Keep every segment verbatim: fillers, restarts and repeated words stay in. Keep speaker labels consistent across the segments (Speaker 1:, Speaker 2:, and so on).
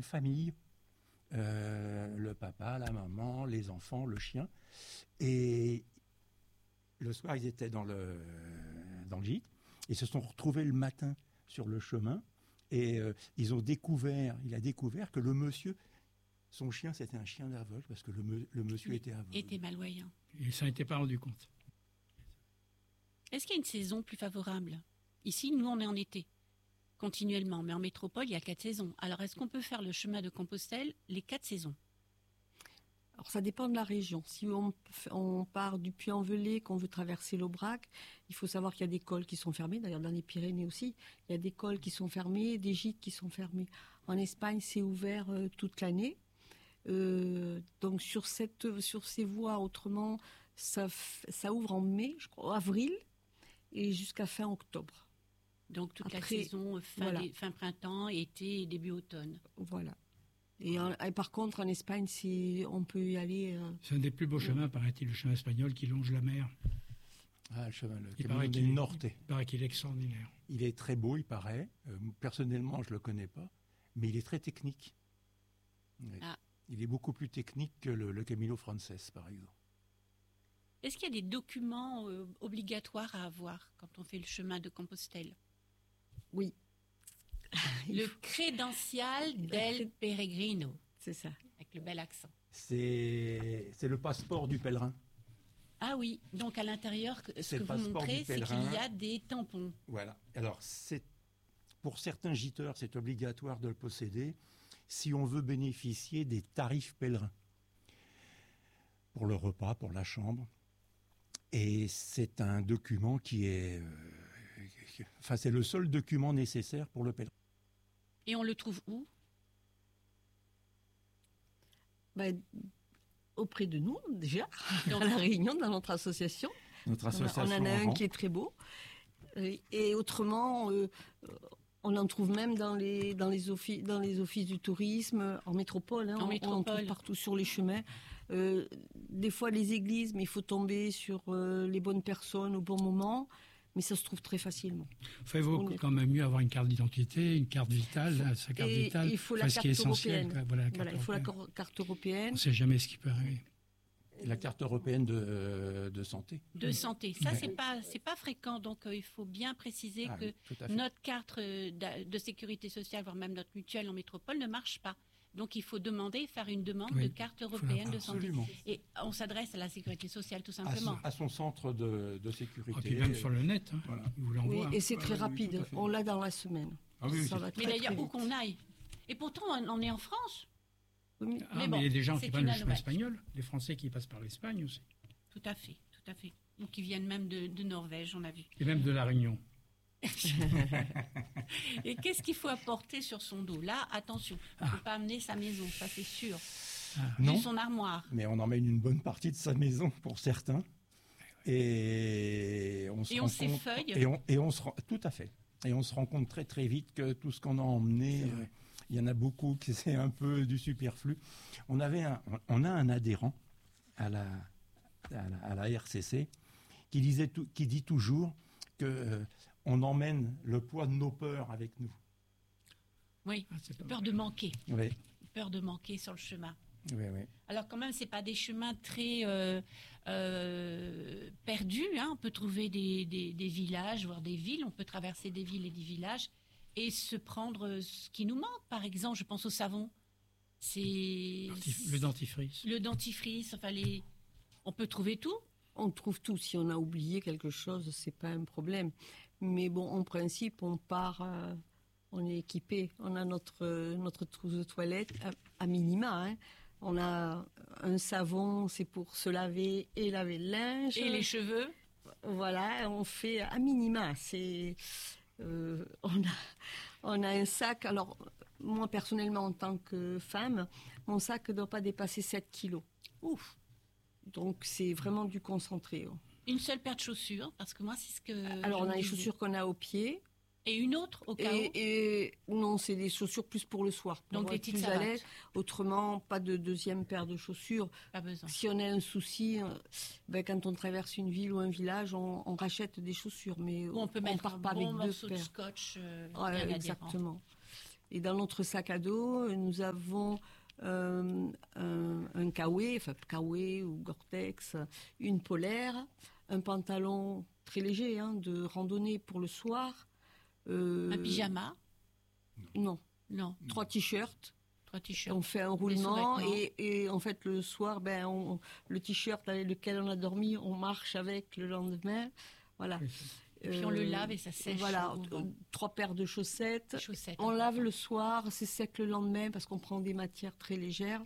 Speaker 1: une famille, euh, le papa, la maman, les enfants, le chien. Et le soir, ils étaient dans le, dans le gîte. Ils se sont retrouvés le matin sur le chemin. Et euh, ils ont découvert, il a découvert que le monsieur, son chien, c'était un chien aveugle, parce que le, me, le monsieur
Speaker 2: Il
Speaker 1: était aveugle.
Speaker 2: était malvoyant.
Speaker 3: Il s'en était pas rendu compte.
Speaker 2: Est-ce qu'il y a une saison plus favorable ? Ici, nous, on est en été, continuellement. Mais en métropole, il y a quatre saisons. Alors, est-ce qu'on peut faire le chemin de Compostelle les quatre saisons ?
Speaker 4: Alors, ça dépend de la région. Si on, on part du Puy-en-Velay, qu'on veut traverser l'Aubrac, il faut savoir qu'il y a des cols qui sont fermés. D'ailleurs, dans les Pyrénées aussi, il y a des cols qui sont fermés, des gîtes qui sont fermés. En Espagne, c'est ouvert euh, toute l'année. Euh, donc, sur, cette, sur ces voies, autrement, ça, ça ouvre en mai, je crois, avril, et jusqu'à fin octobre.
Speaker 2: Donc, toute
Speaker 4: Après,
Speaker 2: la saison, fin,
Speaker 4: voilà.
Speaker 2: des, fin printemps, été et début automne.
Speaker 4: Voilà. Et, en, et par contre, en Espagne, c'est, on peut y aller... Euh...
Speaker 3: C'est un des plus beaux chemins, paraît-il, le chemin espagnol qui longe la mer.
Speaker 1: Ah, le chemin, le
Speaker 3: Il
Speaker 1: Camino
Speaker 3: paraît
Speaker 1: del
Speaker 3: qu'il,
Speaker 1: Norte.
Speaker 3: il paraît qu'il est extraordinaire.
Speaker 1: Il est très beau, il paraît. Euh, personnellement, je ne le connais pas. Mais il est très technique. Ouais.
Speaker 2: Ah.
Speaker 1: Il est beaucoup plus technique que le, le Camino Frances, par exemple.
Speaker 2: Est-ce qu'il y a des documents euh, obligatoires à avoir quand on fait le chemin de Compostelle ?
Speaker 4: Oui.
Speaker 2: Le credencial del peregrino.
Speaker 4: C'est ça.
Speaker 2: Avec le bel accent.
Speaker 1: C'est, c'est le passeport du pèlerin.
Speaker 2: Ah oui, donc à l'intérieur, ce
Speaker 1: C'est
Speaker 2: que
Speaker 1: le
Speaker 2: vous
Speaker 1: passeport
Speaker 2: montrez,
Speaker 1: du
Speaker 2: c'est
Speaker 1: pèlerin.
Speaker 2: qu'il y a des tampons.
Speaker 1: Voilà. Alors, c'est, pour certains gîteurs, c'est obligatoire de le posséder si on veut bénéficier des tarifs pèlerins. Pour le repas, pour la chambre. Et c'est un document qui est... Euh, enfin, c'est le seul document nécessaire pour le pèlerin.
Speaker 2: Et on le trouve où ?
Speaker 4: Ben, auprès de nous, déjà,
Speaker 2: Donc,
Speaker 4: à La Réunion, dans notre association.
Speaker 1: Notre
Speaker 4: On, a,
Speaker 1: association
Speaker 4: on en a un
Speaker 1: rend.
Speaker 4: qui est très beau. Et, et autrement, euh, on en trouve même dans les, dans les, offices, dans les offices du tourisme, en métropole. Hein,
Speaker 2: En
Speaker 4: on,
Speaker 2: métropole.
Speaker 4: on en trouve partout sur les chemins. Euh, des fois, les églises, mais il faut tomber sur euh, les bonnes personnes au bon moment. Mais ça se trouve très facilement.
Speaker 3: Enfin, il vaut
Speaker 4: On est-
Speaker 3: quand même mieux avoir une carte d'identité, une carte vitale, là, sa carte
Speaker 4: Et
Speaker 3: vitale.
Speaker 4: il faut la
Speaker 3: enfin, ce qui est
Speaker 4: carte
Speaker 3: essentiel,
Speaker 4: européenne.
Speaker 3: quoi. Voilà, la carte
Speaker 4: Voilà, il faut la
Speaker 3: européenne.
Speaker 4: cor- carte européenne.
Speaker 3: On ne sait jamais ce qui peut arriver.
Speaker 1: La carte européenne de, de santé.
Speaker 2: de santé. Ça,
Speaker 1: Ouais.
Speaker 2: c'est pas, c'est pas fréquent. Donc, euh, il faut bien préciser
Speaker 1: Ah
Speaker 2: que
Speaker 1: oui, tout à fait.
Speaker 2: notre carte euh, d'a- de sécurité sociale, voire même notre mutuelle en métropole, ne marche pas. Donc, il faut demander, faire une demande
Speaker 3: Oui,
Speaker 2: de carte
Speaker 3: faut la
Speaker 2: européenne de
Speaker 3: prendre.
Speaker 2: santé.
Speaker 1: Absolument.
Speaker 2: Et on s'adresse à la sécurité sociale, tout
Speaker 1: À son,
Speaker 2: simplement.
Speaker 1: à son centre de, de
Speaker 3: Et
Speaker 1: sécurité.
Speaker 3: puis même sur le net, hein,
Speaker 1: Voilà.
Speaker 3: ils vous
Speaker 4: Oui,
Speaker 3: l'envoient.
Speaker 4: et c'est
Speaker 1: Ouais,
Speaker 4: très
Speaker 1: oui,
Speaker 4: rapide.
Speaker 1: tout à fait.
Speaker 4: On l'a dans la semaine.
Speaker 1: Ah oui, oui,
Speaker 4: Ça
Speaker 1: c'est-
Speaker 4: va
Speaker 2: Mais
Speaker 4: très,
Speaker 2: d'ailleurs,
Speaker 4: très
Speaker 2: où
Speaker 4: vite.
Speaker 2: qu'on aille. Et pourtant, on on est en France.
Speaker 4: Oui,
Speaker 3: Ah,
Speaker 2: Mais
Speaker 3: mais,
Speaker 2: bon,
Speaker 3: il y a des gens
Speaker 2: c'est
Speaker 3: qui prennent
Speaker 2: une
Speaker 3: le chemin
Speaker 2: anomalie.
Speaker 3: espagnol, des Français qui passent par l'Espagne aussi.
Speaker 2: Tout à fait, tout à fait. Ou qui viennent même de, de Norvège, on a vu.
Speaker 3: Et même de la Réunion.
Speaker 2: Et qu'est-ce qu'il faut apporter sur son dos ? Là, attention, il ne faut pas amener sa maison, ça c'est sûr.
Speaker 1: Non,
Speaker 2: Ou son armoire.
Speaker 1: mais on emmène une bonne partie de sa maison pour certains. Et on se
Speaker 2: Et
Speaker 1: rend
Speaker 2: on
Speaker 1: compte-
Speaker 2: s'effeuille.
Speaker 1: Et on, et on se rend, tout à fait. Et on se rend compte très très vite que tout ce qu'on a emmené, euh, il y en a beaucoup qui c'est un peu du superflu. On avait un, on a un adhérent à la, à la, à la R C C qui disait tout- qui dit toujours que euh, on emmène le poids de nos peurs avec nous.
Speaker 2: Oui,
Speaker 3: Ah, c'est pas
Speaker 2: peur
Speaker 3: mal.
Speaker 2: de manquer.
Speaker 1: Oui,
Speaker 2: Peur de manquer sur le chemin.
Speaker 1: oui, oui.
Speaker 2: Alors quand même, c'est pas des chemins très euh, euh, perdus. Hein. On peut trouver des, des, des villages, voire des villes. On peut traverser des villes et des villages et se prendre ce qui nous manque. Par exemple, je pense au savon. C'est
Speaker 3: Dentif- Le dentifrice.
Speaker 2: le dentifrice. Enfin, les... on peut trouver tout.
Speaker 4: On trouve tout. Si on a oublié quelque chose, c'est pas un problème. Mais bon, en principe, on part, euh, on est équipé. On a notre euh, notre trousse de toilette à, à minima. Hein. On a un savon, c'est pour se laver et laver le linge.
Speaker 2: Et les cheveux.
Speaker 4: Voilà, on fait à minima. C'est euh, on a on a un sac. Alors moi personnellement, en tant que femme, mon sac ne doit pas dépasser sept kilos.
Speaker 2: Ouf.
Speaker 4: Donc c'est vraiment du concentré. oh.
Speaker 2: Une seule paire de chaussures, parce que moi, c'est ce que.
Speaker 4: Alors
Speaker 2: je
Speaker 4: on a
Speaker 2: me
Speaker 4: les
Speaker 2: disais.
Speaker 4: chaussures qu'on a aux pieds.
Speaker 2: Et une autre au cas où.
Speaker 4: Et, et non, c'est des chaussures plus pour le soir. Pour
Speaker 2: Donc, les
Speaker 4: être
Speaker 2: petites
Speaker 4: plus à
Speaker 2: savates.
Speaker 4: l'aise. Autrement, pas de deuxième paire de chaussures.
Speaker 2: Pas besoin.
Speaker 4: Si on a un souci, euh, ben, quand on traverse une ville ou un village, on, on rachète des chaussures. Mais
Speaker 2: Ou on peut mettre
Speaker 4: part
Speaker 2: un
Speaker 4: pas
Speaker 2: bon
Speaker 4: avec deux
Speaker 2: morceau de
Speaker 4: paires.
Speaker 2: scotch. Euh,
Speaker 4: Ouais,
Speaker 2: bien adhérent.
Speaker 4: exactement. Et dans notre sac à dos, nous avons euh, un, un Kawe, enfin Kawe ou Gore-Tex, une polaire, un pantalon très léger hein, de randonnée pour le soir. Euh,
Speaker 2: Un pyjama?
Speaker 4: Non.
Speaker 2: Non.
Speaker 4: Trois t-shirts.
Speaker 2: Trois t-shirts.
Speaker 4: On fait un roulement et, et en fait le soir, ben, on, le t-shirt avec lequel on a dormi, on marche avec le lendemain. Voilà.
Speaker 2: Et puis on le lave et ça sèche.
Speaker 4: Voilà, trois paires de chaussettes.
Speaker 2: chaussettes
Speaker 4: on lave le soir, c'est sec le lendemain parce qu'on prend des matières très légères.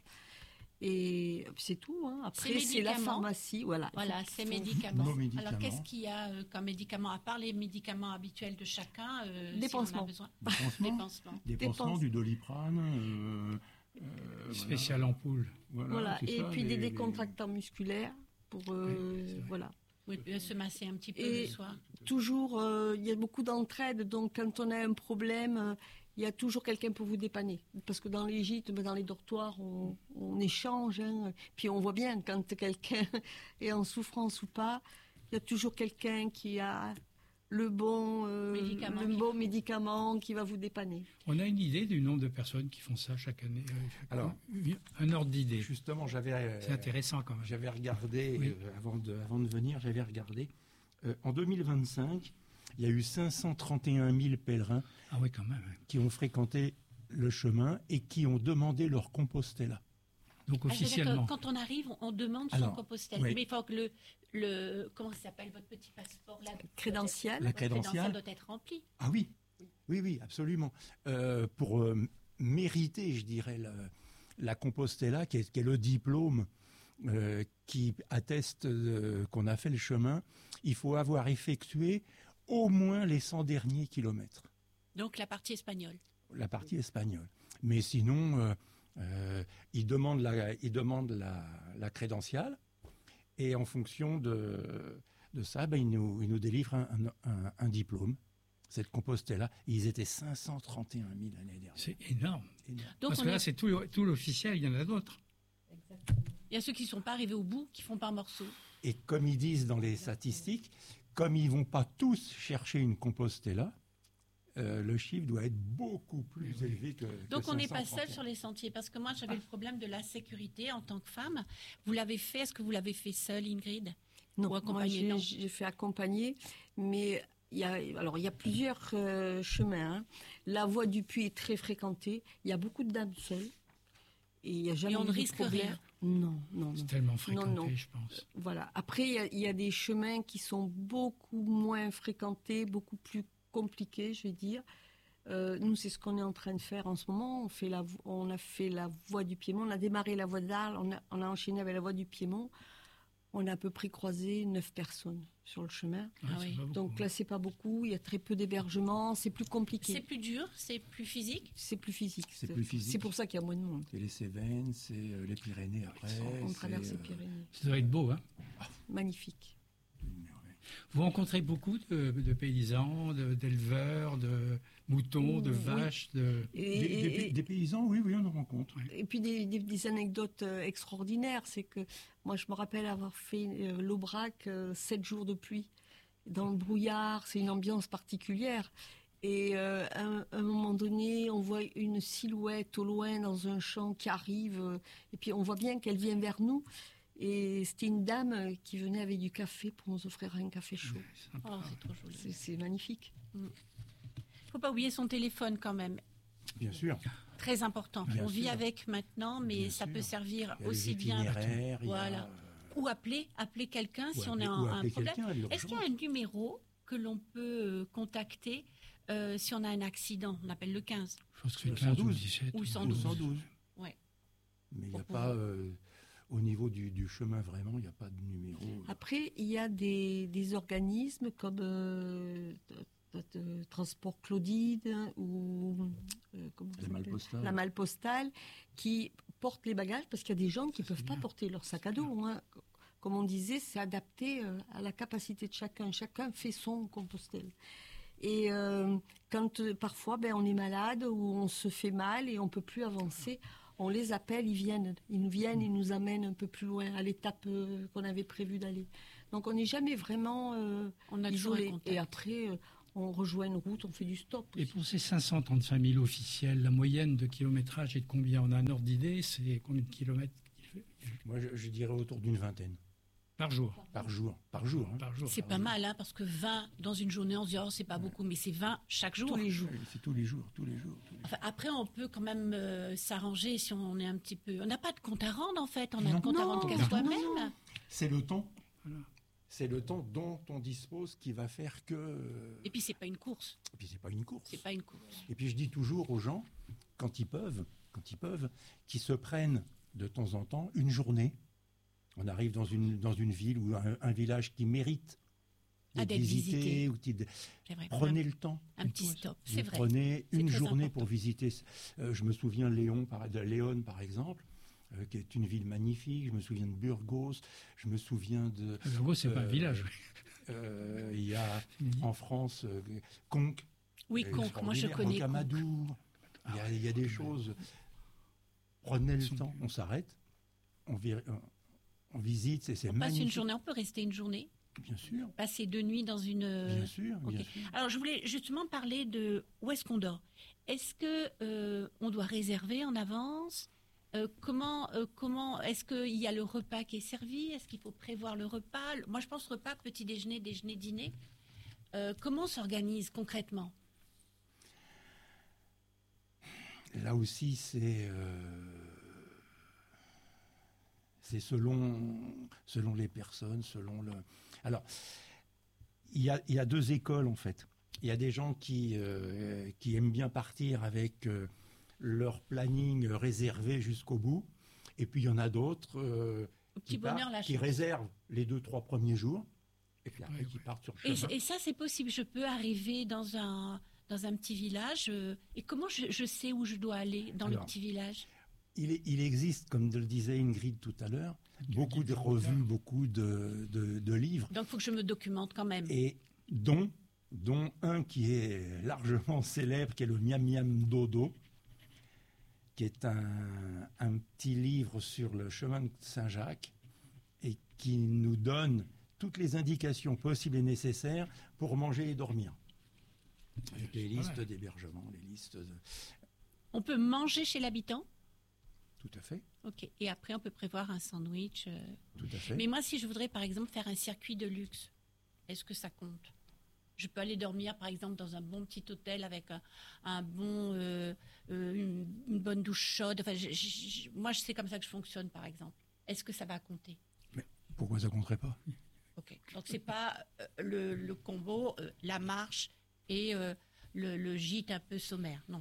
Speaker 4: Et c'est tout. Hein. Après, c'est la pharmacie. Voilà,
Speaker 2: voilà
Speaker 4: faut,
Speaker 2: ces
Speaker 4: faut...
Speaker 2: médicaments.
Speaker 1: médicaments.
Speaker 2: Alors, qu'est-ce qu'il y a euh, comme médicaments, à part les médicaments habituels de chacun euh,
Speaker 4: Des pansements.
Speaker 2: Si
Speaker 1: Des pansements. Des pansements, du doliprane. Euh,
Speaker 3: euh, Spécial voilà. ampoule.
Speaker 4: Voilà. voilà. Et ça, puis les, des décontractants les... musculaires pour. Euh, oui, voilà.
Speaker 2: Oui, se masser un petit peu
Speaker 4: et
Speaker 2: le soir.
Speaker 4: Toujours, euh, il y a beaucoup d'entraide. Donc, quand on a un problème. Euh, il y a toujours quelqu'un pour vous dépanner. Parce que dans les gîtes, dans les dortoirs, on, on échange. Hein. Puis on voit bien quand quelqu'un est en souffrance ou pas. Il y a toujours quelqu'un qui a le bon, euh, médicament. le bon médicament qui va vous dépanner.
Speaker 3: On a une idée du nombre de personnes qui font ça chaque année.
Speaker 1: Alors,
Speaker 3: un ordre d'idée.
Speaker 1: Justement, j'avais. Euh,
Speaker 3: C'est intéressant quand même.
Speaker 1: J'avais regardé,
Speaker 3: oui.
Speaker 1: euh, avant, de, avant de venir, j'avais regardé. Euh, en deux mille vingt-cinq, il y a eu cinq cent trente et un mille pèlerins
Speaker 3: ah oui, quand même.
Speaker 1: qui ont fréquenté le chemin et qui ont demandé leur Compostela.
Speaker 3: Donc
Speaker 2: ah,
Speaker 3: officiellement.
Speaker 2: Quand on arrive, on demande
Speaker 1: Alors,
Speaker 2: son Compostela.
Speaker 1: Oui.
Speaker 2: Mais il faut que le, le comment ça s'appelle votre petit passeport là,
Speaker 4: crédentiel.
Speaker 1: La crédentielle
Speaker 2: doit être remplie.
Speaker 1: Ah oui, oui, oui, absolument. Euh, pour euh, mériter, je dirais, la, la Compostela, qui est, qui est le diplôme euh, qui atteste de, qu'on a fait le chemin, il faut avoir effectué au moins les cent derniers kilomètres.
Speaker 2: Donc la partie espagnole.
Speaker 1: La partie espagnole. Mais sinon, euh, euh, ils demandent la, ils demandent la, la crédentiale et en fonction de, de ça, ben, ils, nous, ils nous délivrent un, un, un diplôme. Cette Compostela, ils étaient cinq cent trente et un mille l'année dernière.
Speaker 3: C'est énorme. énorme.
Speaker 2: Donc
Speaker 3: Parce que est... là, c'est tout, tout l'officiel, il y en a d'autres.
Speaker 2: Exactement. Il y a ceux qui ne sont pas arrivés au bout, qui font par morceaux.
Speaker 1: Et comme ils disent dans les statistiques, comme ils ne vont pas tous chercher une Compostela, euh, le chiffre doit être beaucoup plus oui. élevé que.
Speaker 2: Donc
Speaker 1: que
Speaker 2: on n'est pas seul sur les sentiers, parce que moi j'avais ah. le problème de la sécurité en tant que femme. Vous l'avez fait, est-ce que vous l'avez fait seule, Ingrid?
Speaker 4: Non, moi j'ai, j'ai fait accompagner, mais il y a, alors il y a plusieurs euh, chemins. Hein. La voie du Puy est très fréquentée, il y a beaucoup de dames seules. Et, y a jamais
Speaker 2: et on ne risque rien.
Speaker 4: Non, non, non.
Speaker 3: C'est tellement fréquenté,
Speaker 4: non, non.
Speaker 3: je pense.
Speaker 4: Voilà. Après, il y, y a des chemins qui sont beaucoup moins fréquentés, beaucoup plus compliqués, je vais dire. Euh, nous, c'est ce qu'on est en train de faire en ce moment. On, fait la, on a fait la voie du Piémont, on a démarré la voie d'Arles, on a, on a enchaîné avec la voie du Piémont. On a à peu près croisé neuf personnes sur le chemin.
Speaker 2: Ah oui.
Speaker 4: Donc beaucoup. Là, c'est pas beaucoup. Il y a très peu d'hébergements. C'est plus compliqué.
Speaker 2: C'est plus dur, c'est plus physique.
Speaker 4: C'est plus physique.
Speaker 1: C'est, c'est plus physique.
Speaker 4: C'est pour ça qu'il y a moins de monde.
Speaker 1: C'est les Cévennes, c'est euh, les Pyrénées après.
Speaker 4: On traverse les Pyrénées.
Speaker 3: Ça doit être beau, hein.
Speaker 4: Ah. Magnifique.
Speaker 3: Vous rencontrez beaucoup de, de paysans, de, d'éleveurs, de moutons, de oui. vaches, de...
Speaker 1: Et, des, et, des, des paysans, oui, oui, on en rencontre.
Speaker 4: Et puis des, des, des anecdotes extraordinaires, c'est que moi je me rappelle avoir fait euh, l'Aubrac, euh, sept jours de pluie, dans le brouillard, c'est une ambiance particulière. Et euh, à, un, à un moment donné, on voit une silhouette au loin dans un champ qui arrive, euh, et puis on voit bien qu'elle vient vers nous. Et c'était une dame qui venait avec du café pour nous offrir un café chaud.
Speaker 2: Oh, c'est trop joli.
Speaker 4: C'est, c'est magnifique.
Speaker 2: Il ne faut pas oublier son téléphone quand même.
Speaker 1: Bien sûr.
Speaker 2: Très important. Bien On sûr. vit avec maintenant, mais bien ça sûr. peut servir aussi bien. Voilà. A... Ou appeler, appeler quelqu'un ou si appeler, on a un, un problème. Est-ce qu'il y a un numéro que l'on peut contacter euh, si on a un accident? On appelle le quinze.
Speaker 3: Je pense que c'est le quinze ou le dix-sept.
Speaker 2: Ou cent douze.
Speaker 1: cent douze.
Speaker 2: Ouais.
Speaker 1: Mais il n'y a pas... Euh... Au niveau du, du chemin, vraiment, il n'y a pas de numéro.
Speaker 4: Après, il y a des, des organismes comme euh, de, de, de Transport Claudide ou euh, comment
Speaker 1: la, malle postale.
Speaker 4: la malle postale qui portent les bagages parce qu'il y a des gens qui ne peuvent pas porter leur sac à dos. Hein. Comme on disait, c'est adapté euh, à la capacité de chacun. Chacun fait son Compostelle. Et euh, quand euh, parfois ben, on est malade ou on se fait mal et on ne peut plus avancer, on les appelle, ils viennent, ils nous viennent, ils nous amènent un peu plus loin, à l'étape euh, qu'on avait prévu d'aller. Donc on n'est jamais vraiment euh,
Speaker 2: on a
Speaker 4: isolé. Et après, euh, on rejoint une route, on fait du stop.
Speaker 3: Et
Speaker 4: aussi.
Speaker 3: pour ces cinq cent trente-cinq mille officiels, la moyenne de kilométrage est de combien? On a un ordre d'idée, c'est combien de kilomètres
Speaker 1: Moi, je, je dirais autour d'une vingtaine
Speaker 3: par jour?
Speaker 1: par jour. Par jour. hein.
Speaker 3: Par jour,
Speaker 2: C'est
Speaker 3: par
Speaker 2: pas
Speaker 3: jour.
Speaker 2: mal, hein, parce que vingt dans une journée, on se dit, oh, c'est pas beaucoup, mais c'est vingt chaque jour.
Speaker 4: Tous les jours.
Speaker 1: Oui, C'est tous les jours, tous les jours. tous les jours.
Speaker 2: Enfin, après, on peut quand même euh, s'arranger si on est un petit peu. On n'a pas de compte à rendre, en fait. On a
Speaker 1: Non.
Speaker 2: de compte à
Speaker 4: Non,
Speaker 2: rendre qu'à
Speaker 4: non,
Speaker 2: soi-même.
Speaker 4: non.
Speaker 1: C'est le temps.
Speaker 3: Voilà.
Speaker 1: C'est le temps dont on dispose qui va faire que.
Speaker 2: Et puis, c'est pas une course.
Speaker 1: Et puis c'est pas une course.
Speaker 2: C'est pas une course.
Speaker 1: Et puis je dis toujours aux gens, quand ils peuvent, quand ils peuvent, qu'ils se prennent de temps en temps une journée. On arrive dans une, dans une ville ou un, un village qui mérite
Speaker 2: Ah,
Speaker 1: d'être
Speaker 2: d'être
Speaker 1: visité.
Speaker 2: visité.
Speaker 1: Ou qui-
Speaker 2: C'est vrai.
Speaker 1: prenez le temps.
Speaker 2: Un petit stop,
Speaker 1: Vous
Speaker 2: c'est vrai.
Speaker 1: prenez
Speaker 2: C'est
Speaker 1: une
Speaker 2: très
Speaker 1: journée
Speaker 2: important.
Speaker 1: pour visiter. Euh, je me souviens de Léon, par, de Léon, par exemple, euh, qui est une ville magnifique. Je me souviens de Burgos. Je me souviens de.
Speaker 3: Burgos, c'est pas un
Speaker 1: Euh,
Speaker 3: village.
Speaker 1: euh, Il y a
Speaker 3: Mhm.
Speaker 1: en France euh, Conques.
Speaker 2: Oui,
Speaker 1: euh,
Speaker 2: Conques. Moi, je
Speaker 1: extraordinaire.
Speaker 2: connais Conques.
Speaker 1: Rocamadour. Il y a, il y a des choses. Prenez le temps. On s'arrête. On, vi- on visite. et C'est
Speaker 2: On passe
Speaker 1: magnifique.
Speaker 2: une journée, on peut rester une journée,
Speaker 1: Bien sûr.
Speaker 2: passer deux nuits dans une.
Speaker 1: Bien sûr. Bien
Speaker 2: ok.
Speaker 1: sûr.
Speaker 2: Alors, je voulais justement parler de où est-ce qu'on dort. Est-ce que euh, on doit réserver en avance? Euh, comment, euh, comment est-ce qu'il y a le repas qui est servi? Est-ce qu'il faut prévoir le repas? Moi, je pense repas, petit déjeuner, déjeuner, dîner. Euh, comment on s'organise concrètement?
Speaker 1: Là aussi, c'est euh, c'est selon selon les personnes, selon le. Alors, il y a il y a deux écoles en fait. Il y a des gens qui euh, qui aiment bien partir avec euh, leur planning réservé jusqu'au bout, et puis il y en a d'autres euh,
Speaker 2: Au
Speaker 1: qui,
Speaker 2: petit bonheur,
Speaker 1: partent-
Speaker 2: la
Speaker 1: qui
Speaker 2: chance.
Speaker 1: réservent les deux trois premiers jours, et puis après
Speaker 3: Ouais,
Speaker 1: qui
Speaker 3: ouais.
Speaker 1: partent sur le
Speaker 2: Et,
Speaker 1: chemin.
Speaker 2: et ça, c'est possible. Je peux arriver dans un, dans un petit village. euh, et comment je, je sais où je dois aller dans
Speaker 1: Alors,
Speaker 2: le petit village?
Speaker 1: Il, est- il existe, comme le disait Ingrid tout à l'heure, beaucoup de revues, beaucoup de, de- de livres,
Speaker 2: Donc, il faut que je me documente quand même.
Speaker 1: et dont, dont un qui est largement célèbre, qui est le Miam Miam Dodo, qui est un, un petit livre sur le chemin de Saint-Jacques, et qui nous donne toutes les indications possibles et nécessaires pour manger et dormir. Avec les listes
Speaker 3: Voilà.
Speaker 1: d'hébergement, les listes de...
Speaker 2: On peut manger chez l'habitant.
Speaker 1: Tout à fait,
Speaker 2: Ok. Et après, on peut prévoir un sandwich. euh.
Speaker 1: tout à fait.
Speaker 2: Mais moi, si je voudrais, par exemple, faire un circuit de luxe, est-ce que ça compte? Je peux aller dormir, par exemple, dans un bon petit hôtel avec un, un bon, euh, euh, une, une bonne douche chaude. Enfin, je- je- je- moi, c'est comme ça que je fonctionne, par exemple. Est-ce que ça va compter?
Speaker 1: Pourquoi ça compterait pas?
Speaker 2: Ok. Donc c'est pas euh, le, le combo, euh, la marche et euh, le, le gîte un peu sommaire. Non.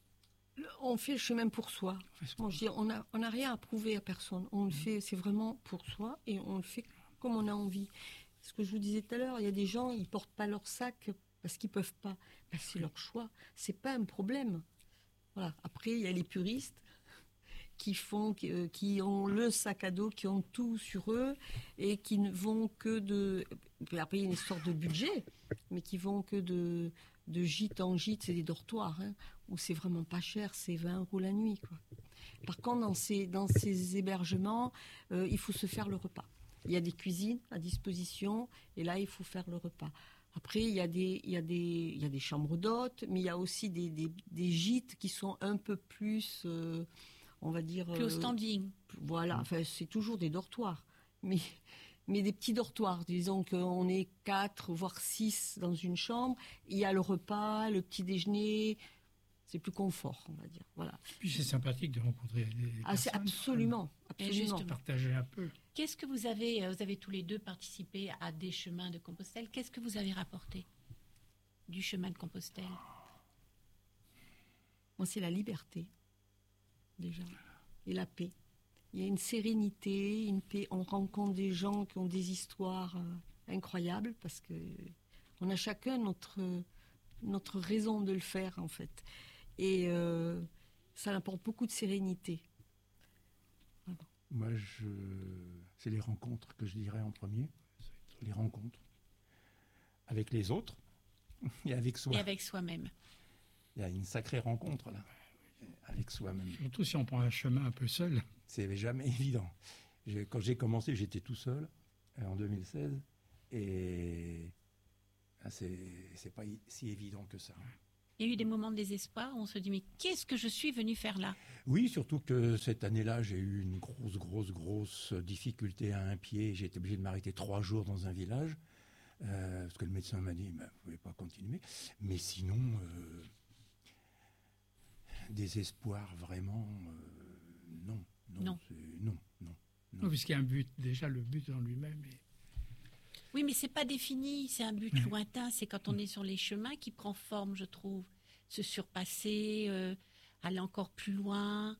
Speaker 4: On fait le chemin pour soi.
Speaker 3: fait ce
Speaker 4: Bon, je dis, on n'a on a rien à prouver à personne. On le fait, c'est vraiment pour soi et on le fait comme on a envie. Ce que je vous disais tout à l'heure, il y a des gens, ils portent pas leur sac parce qu'ils peuvent pas. Ben, c'est leur choix. C'est pas un problème. Voilà. Après, il y a les puristes qui font, qui, euh, qui ont le sac à dos, qui ont tout sur eux et qui ne vont que de. Puis après, il y a une histoire de budget, mais qui vont que de, de gîte en gîte, c'est des dortoirs, hein, où c'est vraiment pas cher, c'est vingt euros la nuit, quoi. Par contre, dans ces, dans ces hébergements, euh, il faut se faire le repas. Il y a des cuisines à disposition, et là, il faut faire le repas. Après, il y a des, il y a des, il y a des chambres d'hôtes, mais il y a aussi des, des, des gîtes qui sont un peu plus, euh, on va dire...
Speaker 2: Plus au
Speaker 4: euh,
Speaker 2: standing.
Speaker 4: voilà, enfin, c'est toujours des dortoirs. Mais, mais des petits dortoirs. Disons qu'on est quatre, voire six dans une chambre. Il y a le repas, le petit déjeuner. C'est plus confort, on va dire. Voilà.
Speaker 3: Puis c'est sympathique de rencontrer des
Speaker 4: Ah, c'est
Speaker 3: personnes,
Speaker 4: absolument,
Speaker 2: Et
Speaker 4: absolument.
Speaker 2: justement.
Speaker 3: partager un peu.
Speaker 2: Qu'est-ce que vous avez, euh, vous avez tous les deux participé à des chemins de Compostelle. Qu'est-ce que vous avez rapporté du chemin de Compostelle?
Speaker 4: Moi, c'est la liberté, déjà, et la paix. Il y a une sérénité, une paix. On rencontre des gens qui ont des histoires euh, incroyables parce que on a chacun notre, notre raison de le faire, en fait. Et euh, ça apporte beaucoup de sérénité.
Speaker 1: Moi, je... c'est les rencontres que je dirais en premier. Les rencontres. Avec les autres et avec soi.
Speaker 2: Et avec soi-même.
Speaker 1: Il y a une sacrée rencontre, là. Avec soi-même.
Speaker 3: Surtout si on prend un chemin un peu seul.
Speaker 1: C'est jamais évident. J'ai- Quand j'ai commencé, j'étais tout seul, euh, en deux mille seize. Et C'est, c'est pas si évident que ça.
Speaker 2: Il y a eu des moments de désespoir où on se dit mais qu'est-ce que je suis venu faire là?
Speaker 1: Oui, surtout que cette année-là, j'ai eu une grosse, grosse, grosse difficulté à un pied. J'ai été obligé de m'arrêter trois jours dans un village euh, parce que le médecin m'a dit bah, vous ne pouvez pas continuer. Mais sinon, euh, désespoir vraiment, euh, non, non,
Speaker 2: Non.
Speaker 1: c'est, non, non, non.
Speaker 3: Non, puisqu'il y a un but, déjà le but en lui-même. Est...
Speaker 2: Oui, mais c'est pas défini, c'est un but lointain. C'est quand on est sur les chemins qui prend forme, je trouve. Se surpasser, euh, aller encore plus loin.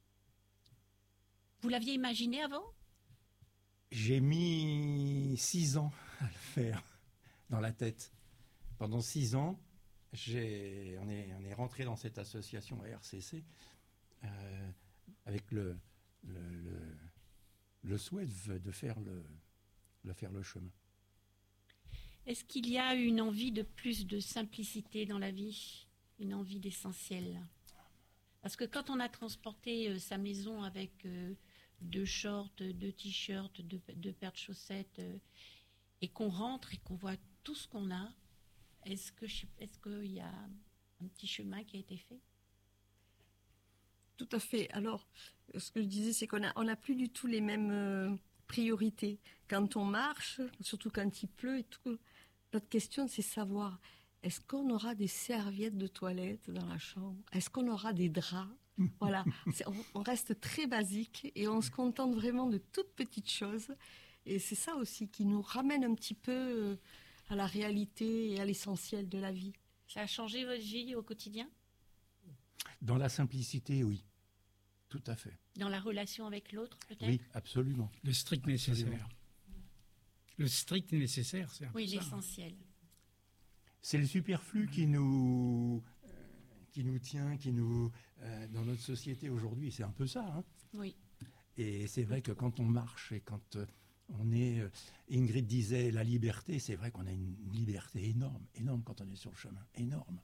Speaker 2: Vous l'aviez imaginé avant?
Speaker 1: J'ai mis six ans à le faire dans la tête. Pendant six ans, j'ai, on est, on est rentré dans cette association R C C euh, avec le, le, le, le souhait de, de faire le, de faire le chemin.
Speaker 2: Est-ce qu'il y a une envie de plus de simplicité dans la vie? Une envie d'essentiel? Parce que quand on a transporté euh, sa maison avec euh, deux shorts, deux t-shirts, deux, deux paires de chaussettes, euh, et qu'on rentre et qu'on voit tout ce qu'on a, est-ce que je- est-ce qu'il y a un petit chemin qui a été fait?
Speaker 4: Tout à fait. Alors, ce que je disais, c'est qu'on a, on n'a plus du tout les mêmes euh, priorités. Quand on marche, surtout quand il pleut et tout, notre question, c'est savoir, est-ce qu'on aura des serviettes de toilette dans la chambre? Est-ce qu'on aura des draps? Voilà, c'est- on, on reste très basique et on se contente vraiment de toutes petites choses. Et c'est ça aussi qui nous ramène un petit peu euh, à la réalité et à l'essentiel de la vie.
Speaker 2: Ça a changé votre vie au quotidien?
Speaker 1: Dans la simplicité, oui, tout à fait.
Speaker 2: Dans la relation avec l'autre, peut-être?
Speaker 1: Oui, absolument.
Speaker 3: Le strict nécessaire. Le strict nécessaire, c'est un peu
Speaker 2: Oui,
Speaker 3: ça.
Speaker 2: l'essentiel.
Speaker 1: C'est le superflu qui nous, euh, qui nous tient, qui nous, euh, dans notre société aujourd'hui, c'est un peu ça. Hein.
Speaker 2: Oui.
Speaker 1: Et c'est vrai que quand on marche et quand euh, on est, euh, Ingrid disait la liberté, c'est vrai qu'on a une liberté énorme, énorme quand on est sur le chemin, énorme.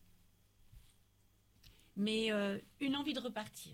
Speaker 2: Mais euh, une envie de repartir.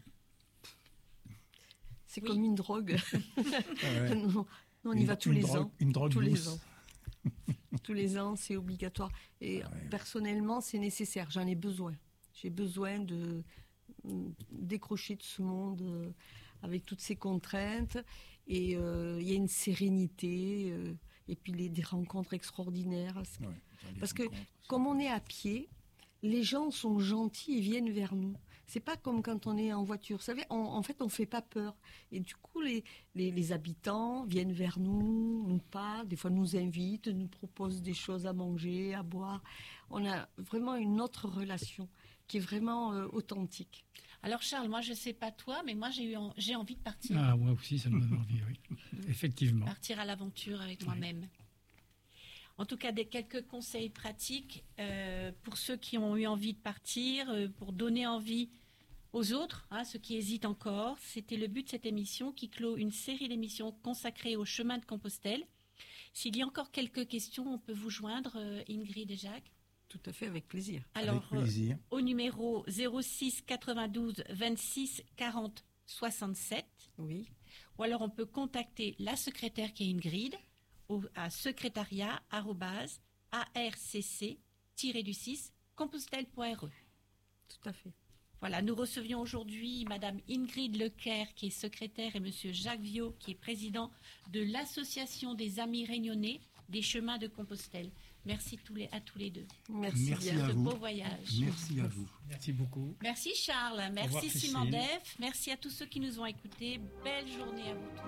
Speaker 4: C'est
Speaker 2: Oui.
Speaker 4: comme une drogue.
Speaker 1: Ouais.
Speaker 4: Nous, nous, on y
Speaker 1: Une-
Speaker 4: va tous
Speaker 1: une
Speaker 4: les
Speaker 1: drogue-
Speaker 4: ans.
Speaker 1: Une drogue
Speaker 4: Tous les
Speaker 1: douce.
Speaker 4: ans. Tous les ans, c'est obligatoire. Et
Speaker 1: Ah ouais.
Speaker 4: personnellement, c'est nécessaire. J'en ai besoin. J'ai besoin de mm, décrocher de ce monde euh, avec toutes ces contraintes. Et euh, il y a une sérénité. euh, et puis les, des rencontres extraordinaires.
Speaker 1: Ouais, dans les
Speaker 4: Parce que
Speaker 1: rencontres, ça.
Speaker 4: Comme on est à pied, les gens sont gentils et viennent vers nous. C'est pas comme quand on est en voiture. Vous savez, on- en fait, on fait pas peur. Et du coup, les, les, les habitants viennent vers nous, nous parlent, des fois nous invitent, nous proposent des choses à manger, à boire. On a vraiment une autre relation qui est vraiment euh, authentique.
Speaker 2: Alors Charles, moi je sais pas toi, mais moi j'ai eu en- j'ai envie de partir.
Speaker 3: Ah, moi aussi, ça me donne envie, oui. Effectivement.
Speaker 2: Partir à l'aventure avec moi-même. En tout cas, des quelques conseils pratiques euh, pour ceux qui ont eu envie de partir, euh, pour donner envie aux autres, hein, ceux qui hésitent encore. C'était le but de cette émission qui clôt une série d'émissions consacrées au chemin de Compostelle. S'il y a encore quelques questions, on peut vous joindre, euh, Ingrid et Jacques.
Speaker 4: Tout à fait, avec plaisir.
Speaker 2: Alors,
Speaker 1: Avec plaisir.
Speaker 2: euh, au numéro zéro six quatre-vingt-douze vingt-six quarante soixante-sept.
Speaker 4: Oui.
Speaker 2: Ou alors on peut contacter la secrétaire qui est Ingrid au, à secrétariat arobase arcc du six compostelle point r e.
Speaker 4: Tout à fait.
Speaker 2: Voilà, nous recevions aujourd'hui Madame Ingrid Lecaire qui est secrétaire et Monsieur Jacques Viau qui est président de l'association des Amis Réunionnais des Chemins de Compostelle. Merci tous les, à tous les deux.
Speaker 4: Merci,
Speaker 1: Merci
Speaker 4: bien.
Speaker 1: à
Speaker 2: Ce
Speaker 1: vous.
Speaker 2: beau voyage.
Speaker 1: Merci à vous.
Speaker 3: Merci beaucoup.
Speaker 2: Merci Charles,
Speaker 3: revoir,
Speaker 2: merci
Speaker 3: Christine.
Speaker 2: Simon Def, merci à tous ceux qui nous ont écoutés. Belle journée à vous tous.